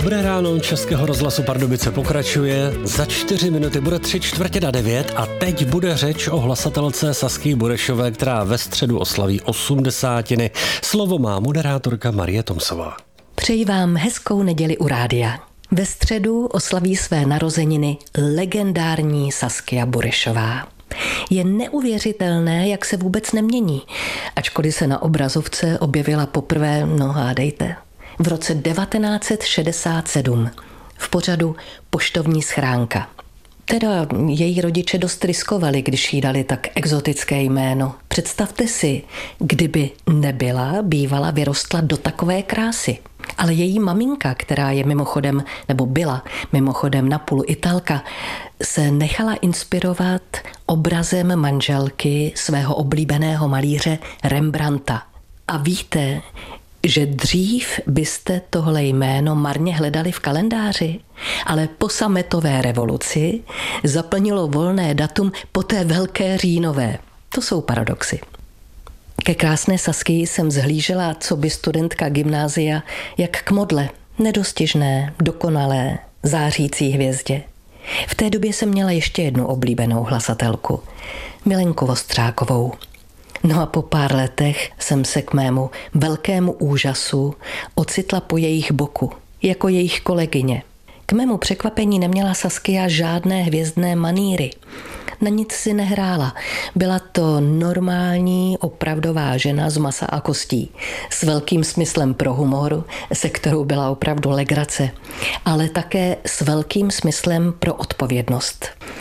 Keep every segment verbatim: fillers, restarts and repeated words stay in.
Dobré ráno, Českého rozhlasu Pardubice pokračuje. Za čtyři minuty bude tři čtvrtě na devět a teď bude řeč o hlasatelce Sasky Burešové, která ve středu oslaví osmdesátiny. Slovo má moderátorka Marie Tomsová. Přeji vám hezkou neděli u rádia. Ve středu oslaví své narozeniny legendární Saskia Burešová. Je neuvěřitelné, jak se vůbec nemění, ačkoliv se na obrazovce objevila poprvé, no hádejte, v roce devatenáct set šedesát sedm v pořadu Poštovní schránka. Teda její rodiče dost riskovali, když jí dali tak exotické jméno. Představte si, kdyby nebyla, bývala vyrostla do takové krásy. Ale její maminka, která je mimochodem, nebo byla mimochodem napůl Italka, se nechala inspirovat obrazem manželky svého oblíbeného malíře Rembrandta. A víte, že dřív byste tohle jméno marně hledali v kalendáři, ale po sametové revoluci zaplnilo volné datum po té velké říjnové. To jsou paradoxy. Ke krásné Saskii jsem zhlížela coby studentka gymnázia jak k modle, nedostižné, dokonalé, zářící hvězdě. V té době jsem měla ještě jednu oblíbenou hlasatelku, Milenku Vostřákovou. No a po pár letech jsem se k mému velkému úžasu ocitla po jejich boku, jako jejich kolegyně. K mému překvapení neměla Saskia žádné hvězdné manýry. Na nic si nehrála. Byla to normální, opravdová žena z masa a kostí, s velkým smyslem pro humor, se kterou byla opravdu legrace, ale také s velkým smyslem pro odpovědnost.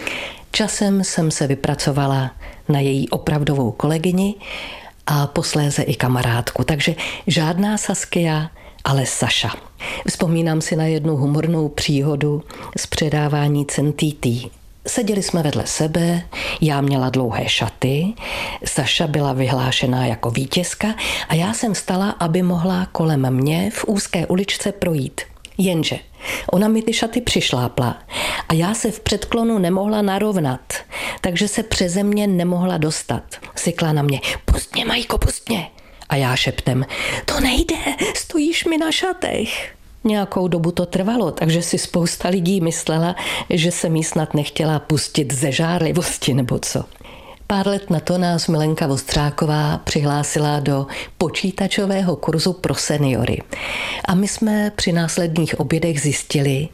Časem jsem se vypracovala na její opravdovou kolegyni a posléze i kamarádku, takže žádná Saskia, ale Saša. Vzpomínám si na jednu humornou příhodu z předávání cen T T. Seděli jsme vedle sebe, já měla dlouhé šaty, Saša byla vyhlášená jako vítězka a já jsem stala, aby mohla kolem mě v úzké uličce projít. Jenže ona mi ty šaty přišlápla a já se v předklonu nemohla narovnat, takže se přeze mě nemohla dostat. Sykla na mě: "Pust mě, Majko, pust mě!" A já šeptem: "To nejde, stojíš mi na šatech." Nějakou dobu to trvalo, takže si spousta lidí myslela, že jsem jí snad nechtěla pustit ze žárlivosti nebo co. Pár let na to nás Milenka Vostřáková přihlásila do počítačového kurzu pro seniory. A my jsme při následných obědech zjistili,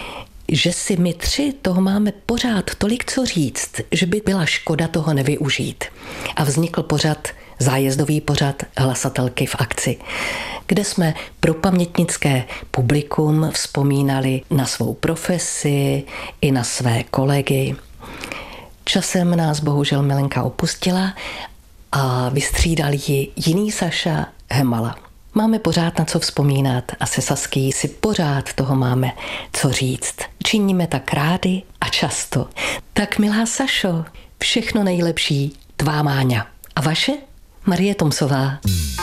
že si my tři toho máme pořád tolik co říct, že by byla škoda toho nevyužít. A vznikl pořad, zájezdový pořad Hlasatelky v akci, kde jsme pro pamětnické publikum vzpomínali na svou profesi i na své kolegy. Časem nás bohužel Milenka opustila a vystřídal ji jiný Saša Hemala. Máme pořád na co vzpomínat a se Saskií si pořád toho máme co říct. Činíme tak rádi a často. Tak milá Sašo, všechno nejlepší, tvá Máňa. A vaše? Marie Tomsová.